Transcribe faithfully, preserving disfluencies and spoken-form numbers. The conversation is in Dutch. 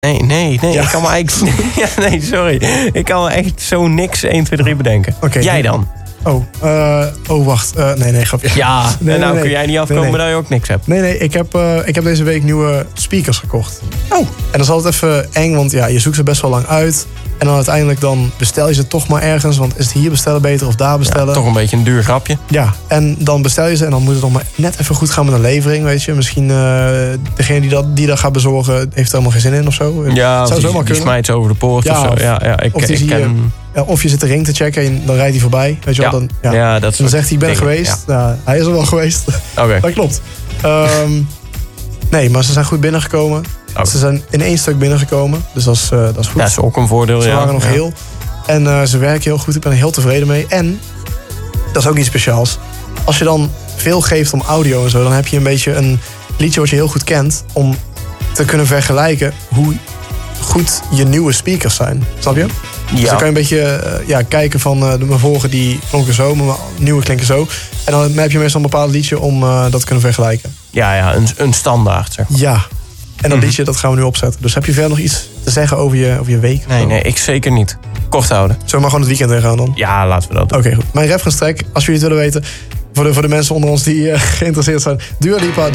Nee, nee, nee. Ja. Ik kan me eigenlijk... ja, nee, sorry. Ik kan me echt zo niks één, twee, drie bedenken. Okay, Jij dan? Oh, uh, oh wacht. Uh, nee, nee, grapje. Ja, nee, en nou nee, kun jij niet afkomen nee, nee. dat je ook niks hebt. Nee, nee. Ik heb, uh, ik heb deze week nieuwe speakers gekocht. Oh. En dat is altijd even eng, want ja, je zoekt ze best wel lang uit. En dan uiteindelijk dan bestel je ze toch maar ergens. Want is het hier bestellen beter of daar bestellen? Ja, toch een beetje een duur grapje. Ja, en dan bestel je ze en dan moet het nog maar net even goed gaan met een levering, weet je. Misschien uh, degene die dat, die dat gaat bezorgen heeft er helemaal geen zin in of zo. Ja, zou die, die smijt ze over de poort ja, of zo. Of, ja, ja, ik, of, ik ken... je, ja, of je zit de ring te checken en dan rijdt hij voorbij. Weet je ja. wel, dan, ja. Ja, dat dan zegt hij, ik ben er dingen, geweest. Ja. Nou, hij is er wel geweest. Okay. Dat klopt. Um, nee, maar ze zijn goed binnengekomen. Oh. Ze zijn in één stuk binnengekomen. Dus dat is, uh, dat is goed. Dat is ook een voordeel, ze ja. Ze waren nog ja. heel. En uh, ze werken heel goed. Ik ben er heel tevreden mee. En, dat is ook iets speciaals. Als je dan veel geeft om audio en zo, dan heb je een beetje een liedje wat je heel goed kent. Om te kunnen vergelijken hoe goed je nieuwe speakers zijn. Snap je? Ja. Dus dan kan je een beetje uh, ja, kijken van uh, de, mijn vorige die klonken zo, mijn nieuwe klinken zo. En dan heb je meestal een bepaald liedje om uh, dat te kunnen vergelijken. Ja, ja, een, een standaard, zeg maar. Ja. En dat mm-hmm. liedje, dat gaan we nu opzetten. Dus heb je verder nog iets te zeggen over je, over je week? Nee, nee, ik zeker niet. Kort houden. Zullen we maar gewoon het weekend ingaan dan? Ja, laten we dat doen. Oké, okay, goed. Mijn reference track, als jullie het willen weten, voor de, voor de mensen onder ons die uh, geïnteresseerd zijn. Dua Lipa.